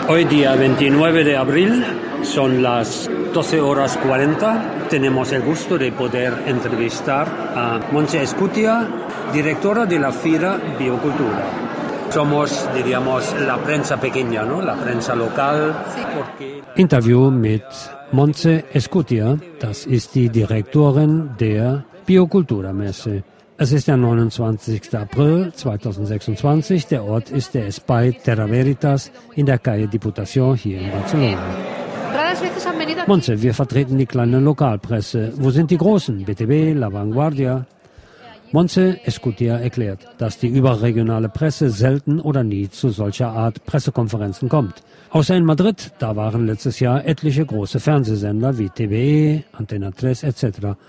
Hoy día 29 de abril, son las 12:40. Tenemos el gusto de poder entrevistar a Montse Escutia, directora de la Fira Biocultura. Somos, diríamos, la prensa pequeña, ¿no? La prensa local. Porque... Interview mit Montse Escutia, das ist die Direktorin der Biocultura-Messe. Es ist der 29. April 2026. Der Ort ist der Espai Terra Veritas in der Calle Diputación hier in Barcelona. Montse, wir vertreten die kleine Lokalpresse. Wo sind die Großen? BTV, La Vanguardia? Montse Escutia erklärt, dass die überregionale Presse selten oder nie zu solcher Art Pressekonferenzen kommt. Außer in Madrid, da waren letztes Jahr etliche große Fernsehsender wie TVE, Antena 3 etc.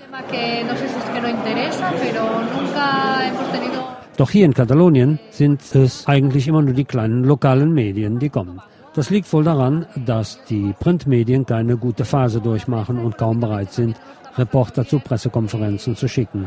Doch hier in Katalonien sind es eigentlich immer nur die kleinen lokalen Medien, die kommen. Das liegt wohl daran, dass die Printmedien keine gute Phase durchmachen und kaum bereit sind, Reporter zu Pressekonferenzen zu schicken.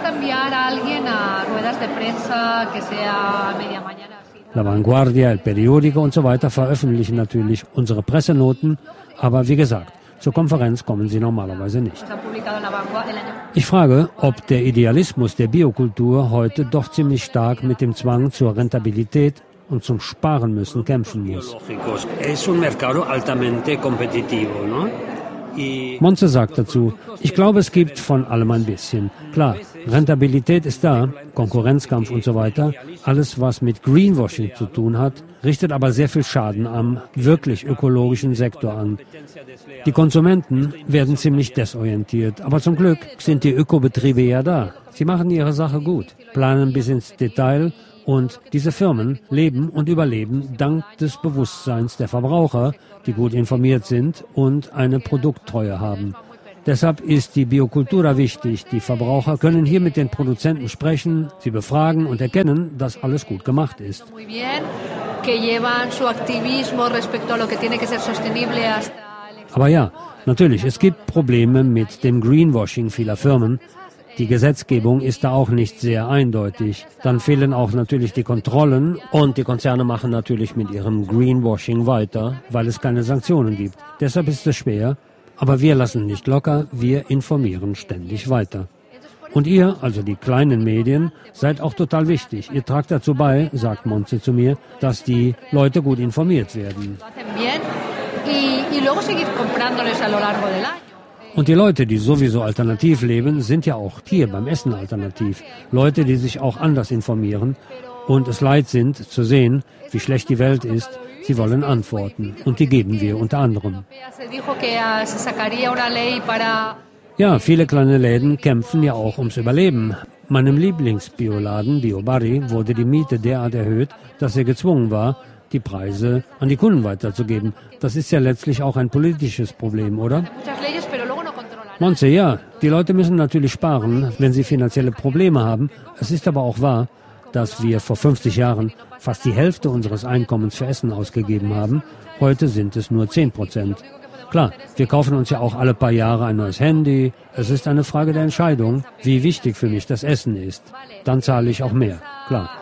La Vanguardia, El Periódico und so weiter veröffentlichen natürlich unsere Pressenoten, aber wie gesagt, zur Konferenz kommen sie normalerweise nicht. Ich frage, ob der Idealismus der Biokultur heute doch ziemlich stark mit dem Zwang zur Rentabilität und zum Sparen müssen kämpfen muss. Montse sagt dazu, ich glaube, es gibt von allem ein bisschen. Klar, Rentabilität ist da, Konkurrenzkampf und so weiter. Alles, was mit Greenwashing zu tun hat, richtet aber sehr viel Schaden am wirklich ökologischen Sektor an. Die Konsumenten werden ziemlich desorientiert, aber zum Glück sind die Ökobetriebe ja da. Sie machen ihre Sache gut, planen bis ins Detail. Und diese Firmen leben und überleben dank des Bewusstseins der Verbraucher, die gut informiert sind und eine Produkttreue haben. Deshalb ist die Biocultura wichtig. Die Verbraucher können hier mit den Produzenten sprechen, sie befragen und erkennen, dass alles gut gemacht ist. Aber ja, natürlich, es gibt Probleme mit dem Greenwashing vieler Firmen. Die Gesetzgebung ist da auch nicht sehr eindeutig. Dann fehlen auch natürlich die Kontrollen und die Konzerne machen natürlich mit ihrem Greenwashing weiter, weil es keine Sanktionen gibt. Deshalb ist es schwer, aber wir lassen nicht locker, wir informieren ständig weiter. Und ihr, also die kleinen Medien, seid auch total wichtig. Ihr tragt dazu bei, sagt Montse zu mir, dass die Leute gut informiert werden. Und die Leute, die sowieso alternativ leben, sind ja auch hier beim Essen alternativ. Leute, die sich auch anders informieren und es leid sind zu sehen, wie schlecht die Welt ist. Sie wollen Antworten und die geben wir unter anderem. Ja, viele kleine Läden kämpfen ja auch ums Überleben. Meinem Lieblingsbioladen, Biobari, wurde die Miete derart erhöht, dass er gezwungen war, die Preise an die Kunden weiterzugeben. Das ist ja letztlich auch ein politisches Problem, oder? Montse, ja, die Leute müssen natürlich sparen, wenn sie finanzielle Probleme haben. Es ist aber auch wahr, dass wir vor 50 Jahren fast die Hälfte unseres Einkommens für Essen ausgegeben haben. Heute sind es nur 10%. Klar, wir kaufen uns ja auch alle paar Jahre ein neues Handy. Es ist eine Frage der Entscheidung, wie wichtig für mich das Essen ist. Dann zahle ich auch mehr, klar.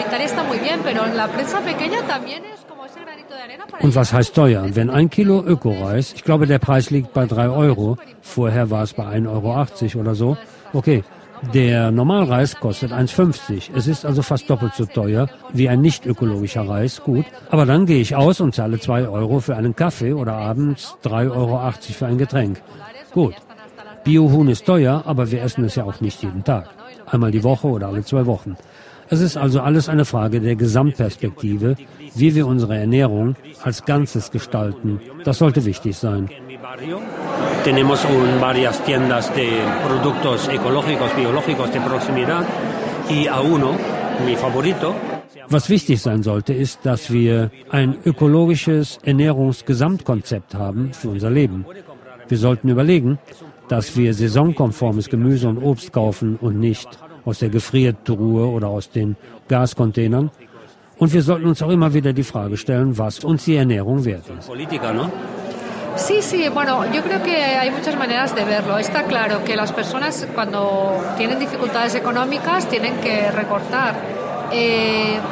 Und was heißt teuer? Wenn 1 Kilo Ökoreis, ich glaube, der Preis liegt bei 3 Euro. Vorher war es bei 1,80 Euro oder so. Okay, der Normalreis kostet 1,50 Euro. Es ist also fast doppelt so teuer wie ein nicht ökologischer Reis. Gut, aber dann gehe ich aus und zahle 2 Euro für einen Kaffee oder abends 3,80 Euro für ein Getränk. Gut, Biohuhn ist teuer, aber wir essen es ja auch nicht jeden Tag. Einmal die Woche oder alle 2 Wochen. Es ist also alles eine Frage der Gesamtperspektive, wie wir unsere Ernährung als Ganzes gestalten. Das sollte wichtig sein. Tenemos varias tiendas de productos ecológicos, biológicos de proximidad y a uno, mi favorito. Was wichtig sein sollte, ist, dass wir ein ökologisches Ernährungsgesamtkonzept haben für unser Leben. Wir sollten überlegen, dass wir saisonkonformes Gemüse und Obst kaufen und nicht aus der Gefriertruhe oder aus den Gascontainern. Und wir sollten uns auch immer wieder die Frage stellen, was uns die Ernährung wert ist. Sí, bueno, yo creo que hay muchas maneras de verlo. Está claro que las personas cuando tienen dificultades económicas tienen que recortar.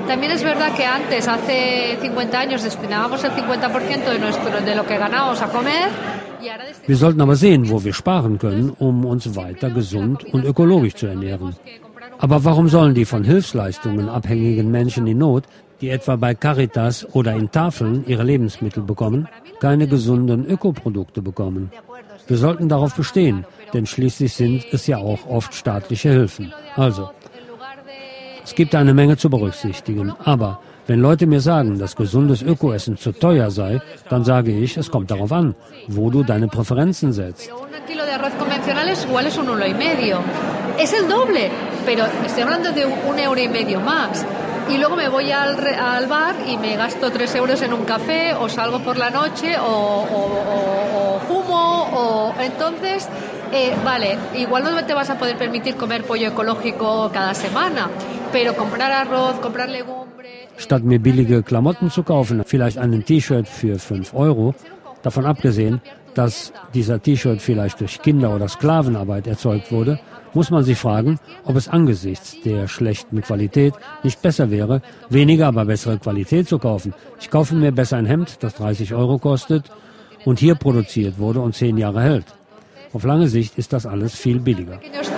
También es verdad que antes, hace 50 años, destinábamos el 50% de lo que ganábamos a comer. Wir sollten aber sehen, wo wir sparen können, um uns weiter gesund und ökologisch zu ernähren. Aber warum sollen die von Hilfsleistungen abhängigen Menschen in Not, die etwa bei Caritas oder in Tafeln ihre Lebensmittel bekommen, keine gesunden Ökoprodukte bekommen? Wir sollten darauf bestehen, denn schließlich sind es ja auch oft staatliche Hilfen. Also, es gibt eine Menge zu berücksichtigen, aber wenn Leute mir sagen, dass gesundes Ökoessen zu teuer sei, dann sage ich, es kommt darauf an, wo du deine Präferenzen setzt. Un kilo de arroz convencional igual es un €1,50. Es el doble, pero estoy hablando de €1,50 más. Y luego me voy al bar y me gasto 3 euros en un café, o salgo por la noche, o fumo, o entonces, vale, igual no te vas a poder permitir comer pollo ecológico cada semana, pero comprar arroz, comprar legumbre... Statt mir billige Klamotten zu kaufen, vielleicht einen T-Shirt für 5 Euro, davon abgesehen, dass dieser T-Shirt vielleicht durch Kinder- oder Sklavenarbeit erzeugt wurde, muss man sich fragen, ob es angesichts der schlechten Qualität nicht besser wäre, weniger, aber bessere Qualität zu kaufen. Ich kaufe mir besser ein Hemd, das 30 Euro kostet und hier produziert wurde und 10 Jahre hält. Auf lange Sicht ist das alles viel billiger.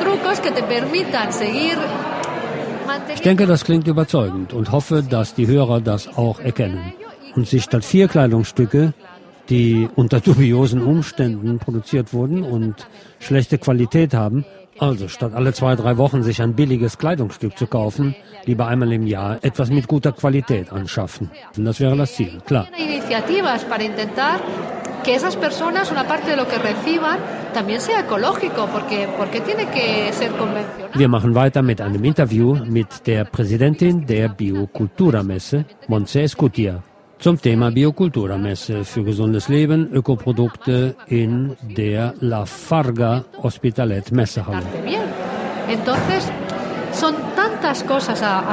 Ich denke, das klingt überzeugend und hoffe, dass die Hörer das auch erkennen und sich statt 4 Kleidungsstücke, die unter dubiosen Umständen produziert wurden und schlechte Qualität haben, also statt alle 2-3 Wochen sich ein billiges Kleidungsstück zu kaufen, lieber einmal im Jahr etwas mit guter Qualität anschaffen. Und das wäre das Ziel, klar. Que esas personas, una parte de lo que reciban, también sea ecológico, porque tiene que ser convencional. Wir machen weiter mit einem Interview mit der Präsidentin der Biocultura-Messe, Montse Escutia, zum Thema Biocultura-Messe für gesundes Leben, Ökoprodukte in der La Farga Hospitalet Messehalle. Entonces, son tantas cosas a